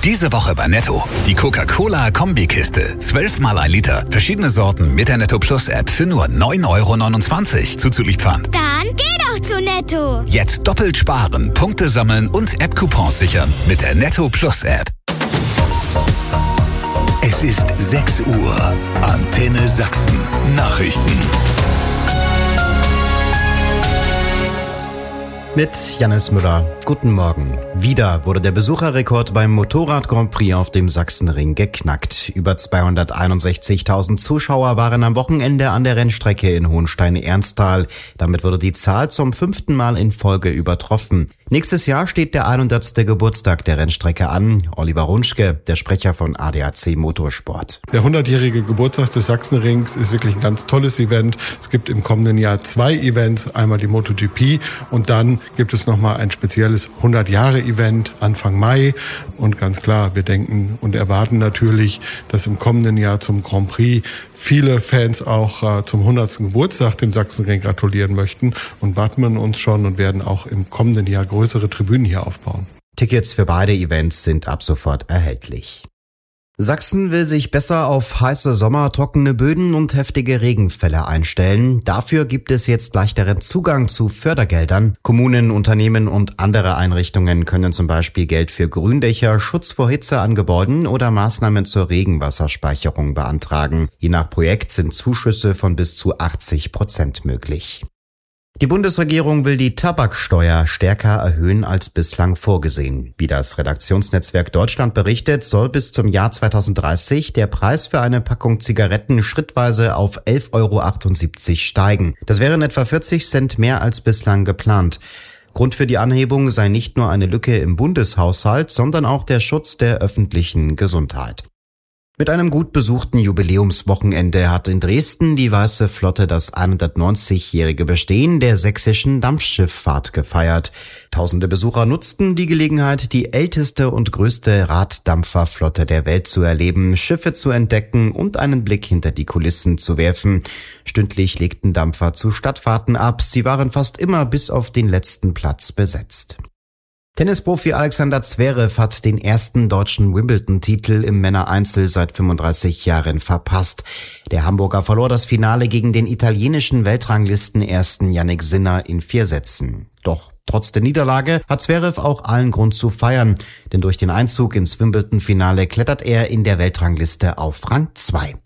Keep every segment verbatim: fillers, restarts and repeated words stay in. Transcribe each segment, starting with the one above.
Diese Woche bei Netto. Die Coca-Cola-Kombikiste. zwölf mal ein Liter. Verschiedene Sorten mit der Netto Plus App für nur neun Euro neunundzwanzig. Zuzüglich Pfand. Dann geh doch zu Netto. Jetzt doppelt sparen, Punkte sammeln und App-Coupons sichern mit der Netto Plus App. Es ist sechs Uhr. Antenne Sachsen. Nachrichten. Mit Jannis Müller. Guten Morgen. Wieder wurde der Besucherrekord beim Motorrad-Grand Prix auf dem Sachsenring geknackt. Über zweihunderteinundsechzigtausend Zuschauer waren am Wochenende an der Rennstrecke in Hohenstein-Ernsthal. Damit wurde die Zahl zum fünften Mal in Folge übertroffen. Nächstes Jahr steht der hundertste Geburtstag der Rennstrecke an. Oliver Runschke, der Sprecher von A D A C Motorsport. Der hundertjährige Geburtstag des Sachsenrings ist wirklich ein ganz tolles Event. Es gibt im kommenden Jahr zwei Events, einmal die MotoGP und dann gibt es nochmal ein spezielles hundert-Jahre-Event Anfang Mai. Und ganz klar, wir denken und erwarten natürlich, dass im kommenden Jahr zum Grand Prix viele Fans auch äh, zum hundertsten Geburtstag dem Sachsenring gratulieren möchten und wappnen uns schon und werden auch im kommenden Jahr größere Tribünen hier aufbauen. Tickets für beide Events sind ab sofort erhältlich. Sachsen will sich besser auf heiße Sommer, trockene Böden und heftige Regenfälle einstellen. Dafür gibt es jetzt leichteren Zugang zu Fördergeldern. Kommunen, Unternehmen und andere Einrichtungen können zum Beispiel Geld für Gründächer, Schutz vor Hitze an Gebäuden oder Maßnahmen zur Regenwasserspeicherung beantragen. Je nach Projekt sind Zuschüsse von bis zu achtzig Prozent möglich. Die Bundesregierung will die Tabaksteuer stärker erhöhen als bislang vorgesehen. Wie das Redaktionsnetzwerk Deutschland berichtet, soll bis zum Jahr zweitausenddreißig der Preis für eine Packung Zigaretten schrittweise auf elf Euro achtundsiebzig steigen. Das wären etwa vierzig Cent mehr als bislang geplant. Grund für die Anhebung sei nicht nur eine Lücke im Bundeshaushalt, sondern auch der Schutz der öffentlichen Gesundheit. Mit einem gut besuchten Jubiläumswochenende hat in Dresden die Weiße Flotte das hundertneunzigjährige Bestehen der sächsischen Dampfschifffahrt gefeiert. Tausende Besucher nutzten die Gelegenheit, die älteste und größte Raddampferflotte der Welt zu erleben, Schiffe zu entdecken und einen Blick hinter die Kulissen zu werfen. Stündlich legten Dampfer zu Stadtfahrten ab. Sie waren fast immer bis auf den letzten Platz besetzt. Tennisprofi Alexander Zverev hat den ersten deutschen Wimbledon-Titel im Männereinzel seit fünfunddreißig Jahren verpasst. Der Hamburger verlor das Finale gegen den italienischen Weltranglistenersten Jannik Sinner in vier Sätzen. Doch trotz der Niederlage hat Zverev auch allen Grund zu feiern, denn durch den Einzug ins Wimbledon-Finale klettert er in der Weltrangliste auf Rang zwei.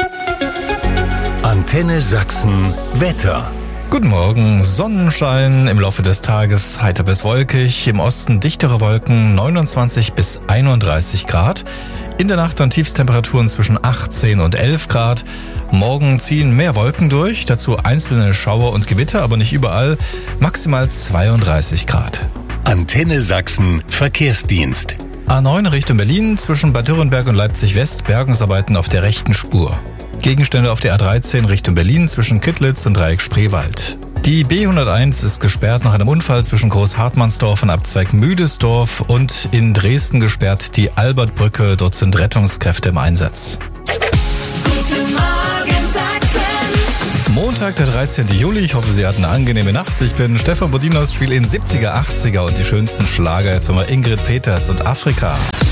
Antenne Sachsen Wetter. Guten Morgen, Sonnenschein, im Laufe des Tages heiter bis wolkig, im Osten dichtere Wolken, neunundzwanzig bis einunddreißig Grad, in der Nacht dann Tiefstemperaturen zwischen achtzehn und elf Grad, morgen ziehen mehr Wolken durch, dazu einzelne Schauer und Gewitter, aber nicht überall, maximal zweiunddreißig Grad. Antenne Sachsen Verkehrsdienst. A neun Richtung Berlin, zwischen Bad Dürrenberg und Leipzig West, Bergungsarbeiten auf der rechten Spur. Gegenstände auf der A dreizehn Richtung Berlin zwischen Kittlitz und Dreieck Spreewald. Die B hunderteins ist gesperrt nach einem Unfall zwischen Großhartmannsdorf und Abzweig Müdesdorf und in Dresden gesperrt die Albertbrücke. Dort sind Rettungskräfte im Einsatz. Guten Morgen, Sachsen. Montag, der dreizehnten Juli. Ich hoffe, Sie hatten eine angenehme Nacht. Ich bin Stefan Bodinos, spiele in siebziger, achtziger und die schönsten Schlager. Jetzt haben wir Ingrid Peters und Afrika.